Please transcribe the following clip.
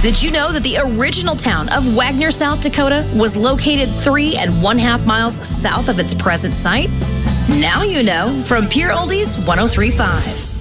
Did you know that the original town of Wagner, South Dakota was located 3½ miles south of its present site? Now you know from Pure Oldies 103.5.